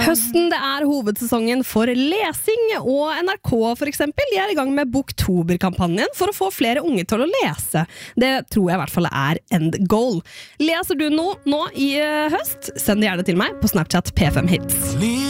Høsten det hovedsesongen for lesing, og NRK for eksempel, de I gang med Boktober-kampanjen for å få flere unge til å lese. Det tror jeg I hvert fall end goal. Leser du nå I høst? Send det gjerne til meg på Snapchat P5 Hits.